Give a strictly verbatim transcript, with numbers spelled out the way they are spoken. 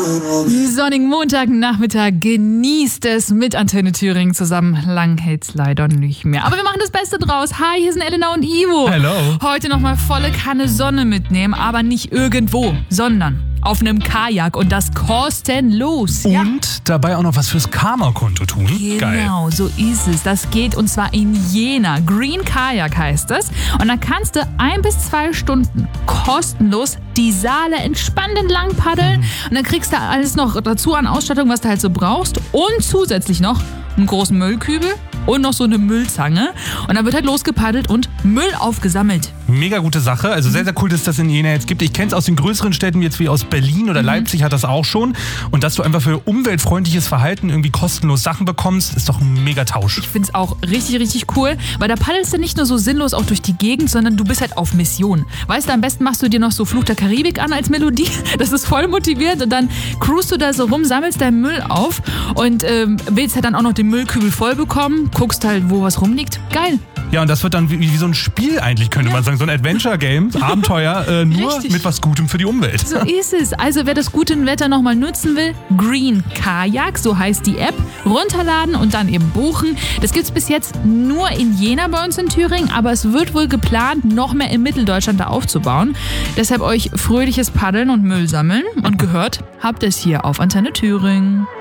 Sonnigen Montagnachmittag, genießt es mit Antenne Thüringen zusammen. Lang hält's leider nicht mehr. Aber wir machen das Beste draus. Hi, hier sind Elena und Ivo. Hallo. Heute nochmal volle Kanne Sonne mitnehmen, aber nicht irgendwo, sondern auf einem Kajak und das kostenlos. Und ja. dabei auch noch was fürs Karma-Konto tun. Genau, Geil. so ist es. Das geht und zwar in Jena. Green Kajak heißt es. Und da kannst du ein bis zwei Stunden kostenlos die Saale entspannt entlang paddeln. Mhm. Und dann kriegst du alles noch dazu an Ausstattung, was du halt so brauchst. Und zusätzlich noch einen großen Müllkübel und noch so eine Müllzange. Und dann wird halt losgepaddelt und Müll aufgesammelt. Mega gute Sache. Also sehr, sehr cool, dass das in Jena jetzt gibt. Ich kenne es aus den größeren Städten, jetzt wie aus Berlin oder mhm. Leipzig hat das auch schon. Und dass du einfach für umweltfreundliches Verhalten irgendwie kostenlos Sachen bekommst, ist doch ein mega Tausch. Ich finde es auch richtig, richtig cool, weil da paddelst du nicht nur so sinnlos auch durch die Gegend, sondern du bist halt auf Mission. Weißt du, am besten machst du dir noch so Fluch der Karibik an als Melodie. Das ist voll motivierend und dann cruist du da so rum, sammelst deinen Müll auf und ähm, willst halt dann auch noch den Müllkübel voll bekommen, guckst halt, wo was rumliegt. Geil. Ja, und das wird dann wie, wie so ein Spiel eigentlich, könnte ja. man sagen. So ein Adventure-Game, Abenteuer, äh, nur Richtig. mit was Gutem für die Umwelt. So ist es. Also wer das gute Wetter nochmal nutzen will, Green Kajak, so heißt die App, runterladen und dann eben buchen. Das gibt's bis jetzt nur in Jena bei uns in Thüringen, aber es wird wohl geplant, noch mehr in Mitteldeutschland da aufzubauen. Deshalb euch fröhliches Paddeln und Müll sammeln. Und gehört habt ihr es hier auf Antenne Thüringen.